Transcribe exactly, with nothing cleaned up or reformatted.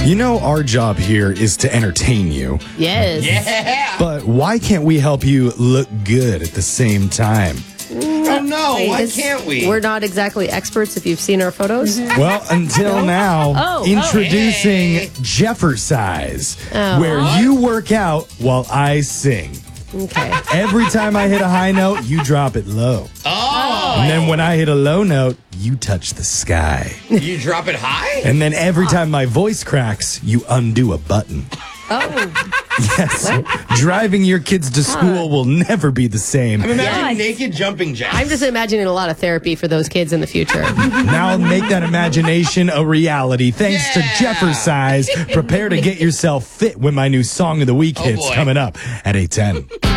You know, our job here is to entertain you. Yes. Yeah. But why can't we help you look good at the same time? Oh, no. Why Because can't we? We're not exactly experts if you've seen our photos. Well, until now, Oh, introducing oh, hey. Jeffercise, Oh. where you work out while I sing. Okay. Every time I hit a high note, you drop it low. Oh. And then when I hit a low note, you touch the sky. You drop it high? And then every time my voice cracks, you undo a button. Oh. Yes. Driving your kids to school will never be the same. I mean, imagine Yeah. naked jumping jacks. I'm just imagining a lot of therapy for those kids in the future. Now make that imagination a reality. Thanks Yeah. to Jeffercise. Prepare to get yourself fit when my new Song of the Week Oh, hits boy. coming up at eight ten.